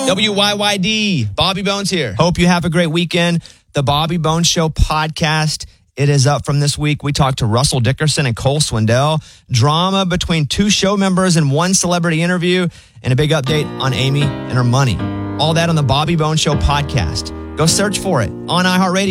WYYD, Bobby Bones here. Hope you have a great weekend. The Bobby Bones Show podcast, it is up from this week. We talked to Russell Dickerson and Cole Swindell. Drama between two show members and one celebrity interview, and a big update on Amy and her money. All that on the Bobby Bones Show podcast. Go search for it on iHeartRadio.